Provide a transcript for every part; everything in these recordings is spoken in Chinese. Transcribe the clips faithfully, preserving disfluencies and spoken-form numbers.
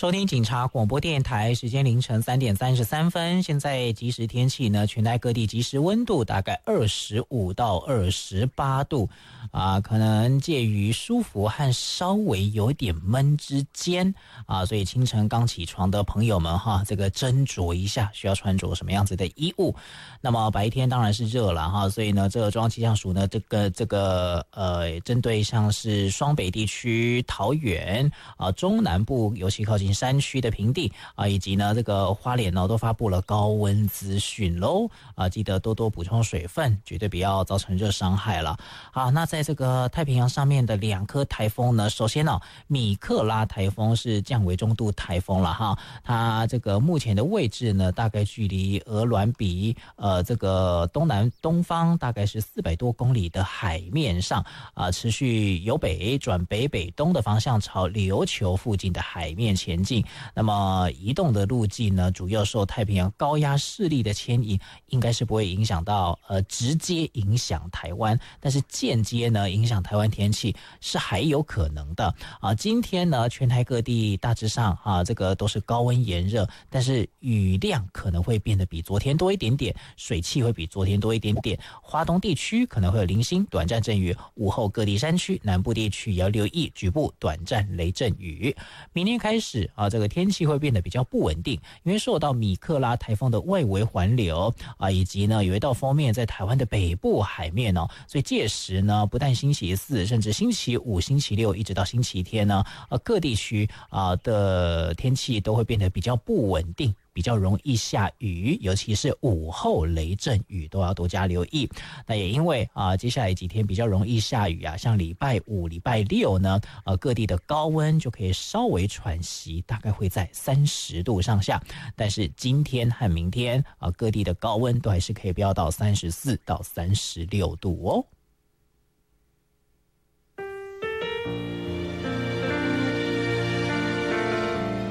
收听警察广播电台，时间凌晨三点三十三分。现在即时天气呢，全台各地即时温度大概二十五到二十八度，啊，可能介于舒服和稍微有点闷之间啊，所以清晨刚起床的朋友们哈，这个斟酌一下需要穿着什么样子的衣物。那么白天当然是热了哈，所以呢，这个中央气象署呢，这个这个呃，针对像是双北地区、桃园啊、中南部，尤其靠近山区的平地啊，以及呢这个花莲呢，都发布了高温资讯喽啊，记得多多补充水分，绝对不要造成热伤害了。好，那在这个太平洋上面的两颗台风呢，首先呢、哦，米克拉台风是降为中度台风了哈，它这个目前的位置呢，大概距离鹅銮鼻呃这个东南东方大概是四百多公里的海面上啊、呃，持续由北转北北东的方向朝琉球附近的海面前进。那么移动的路径呢，主要受太平洋高压势力的牵引，应该是不会影响到呃直接影响台湾，但是间接呢影响台湾天气是还有可能的啊。今天呢，全台各地大致上啊，这个都是高温炎热，但是雨量可能会变得比昨天多一点点，水汽会比昨天多一点点。花东地区可能会有零星短暂阵雨，午后各地山区、南部地区也要留意局部短暂雷阵雨。明天开始啊，这个天气会变得比较不稳定，因为受到米克拉台风的外围环流啊，以及呢有一道锋面在台湾的北部海面哦，所以届时呢，不但星期四，甚至星期五、星期六一直到星期天呢，呃，各地区啊的天气都会变得比较不稳定，比较容易下雨，尤其是午后雷阵雨都要多加留意。那也因为啊，接下来几天比较容易下雨啊，像礼拜五、礼拜六呢，呃，各地的高温就可以稍微喘息，大概会在三十度上下。但是今天和明天啊，各地的高温都还是可以飙到三十四到三十六度哦。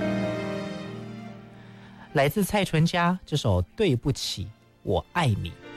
来自蔡淳佳这首《对不起，我爱你》。